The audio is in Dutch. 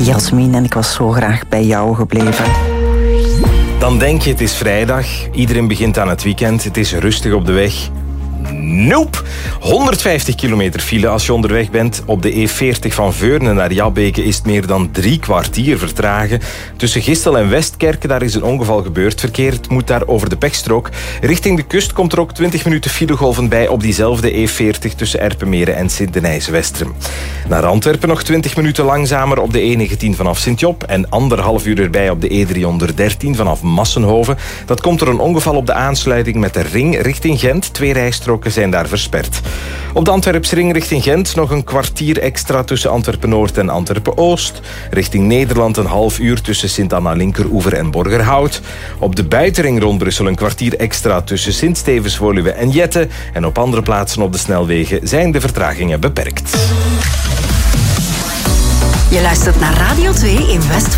Jasmin en ik was zo graag bij jou gebleven. Dan denk je, het is vrijdag. Iedereen begint aan het weekend. Het is rustig op de weg. Nope! 150 kilometer file als je onderweg bent. Op de E40 van Veurne naar Jabbeke is het meer dan 3 kwartier vertragen. Tussen Gistel en Westkerken, daar is een ongeval gebeurd. Verkeer moet daar over de pechstrook. Richting de kust komt er ook 20 minuten filegolven bij op diezelfde E40 tussen Erpenmeren en Sint-Denijs-Westrem. Naar Antwerpen nog 20 minuten langzamer op de E19 vanaf Sint-Job en 1,5 uur erbij op de E313 vanaf Massenhoven. Dat komt door een ongeval op de aansluiting met de ring richting Gent. 2 rijstroken zijn daar versperd. Op de Antwerpsring richting Gent nog een kwartier extra tussen Antwerpen-Noord en Antwerpen-Oost. Richting Nederland een half uur tussen Sint-Anna-Linkeroever en Borgerhout. Op de buitenring rond Brussel een kwartier extra tussen Sint-Stevens-Woluwe en Jette. En op andere plaatsen op de snelwegen zijn de vertragingen beperkt. Je luistert naar Radio 2 in West